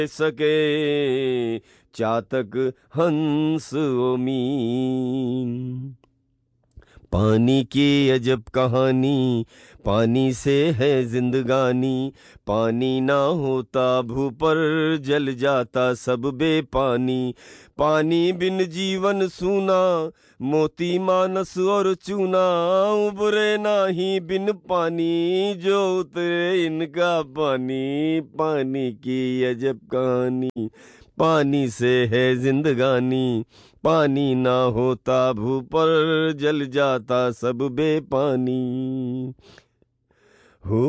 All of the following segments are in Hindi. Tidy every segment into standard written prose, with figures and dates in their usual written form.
सके चातक हंस ओमीन। पानी की अजब कहानी, पानी से है जिंदगानी। पानी ना होता भू पर जल जाता सब बेपानी। पानी बिन जीवन सूना, मोती मानस और चूना। उबरे नाही बिन पानी, जो उतरे इनका पानी। पानी की अजब कहानी, पानी से है जिंदगानी। पानी ना होता भू पर जल जाता सब बेपानी। हो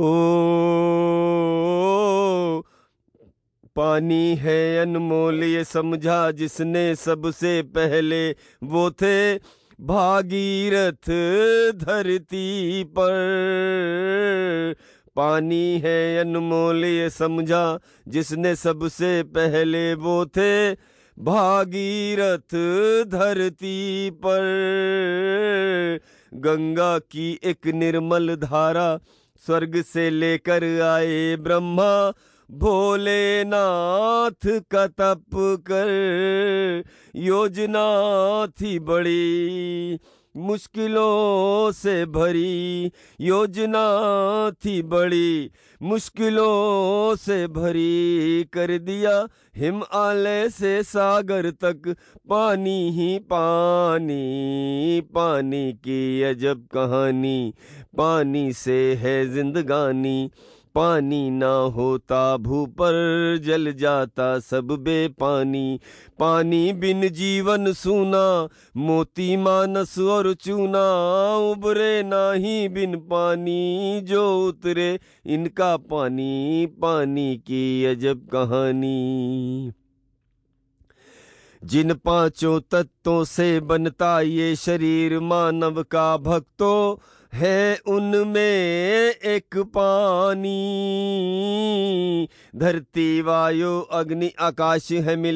पानी है अनमोल ये समझा जिसने सबसे पहले। वो थे भागीरथ धरती पर। पानी है अनमोल ये समझा जिसने सबसे पहले। वो थे भागीरथ धरती पर। गंगा की एक निर्मल धारा स्वर्ग से लेकर आए ब्रह्मा भोलेनाथ का तप कर। योजना थी बड़ी मुश्किलों से भरी। योजना थी बड़ी मुश्किलों से भरी। कर दिया हिमालय से सागर तक पानी ही पानी। पानी की अजब कहानी, पानी से है जिंदगानी। पानी ना होता भू पर जल जाता सब बेपानी। पानी बिन जीवन सूना, मोती मानस और चूना। उबरे नाही बिन पानी, जो उतरे इनका पानी। पानी की अजब कहानी। जिन पांचों तत्वों से बनता ये शरीर मानव का भक्तों, है उनमें एक पानी। धरती वायु अग्नि आकाश है मिल